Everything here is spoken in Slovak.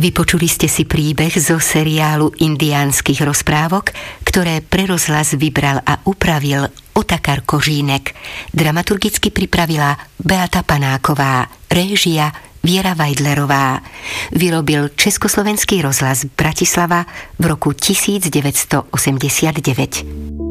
Vypočuli ste si príbeh zo seriálu indiánskych rozprávok, ktoré pre rozhlas vybral a upravil Otakar Kožínek. Dramaturgicky pripravila Beata Panáková, réžia Viera Vajdlerová. Vyrobil Československý rozhlas Bratislava v roku 1989.